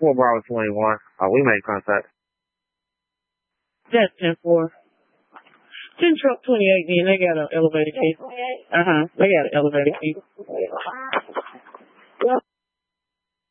4 Bravo 21. We made contact. That's 10-4. 10 truck 28, then they got an elevated case. They got an elevated case.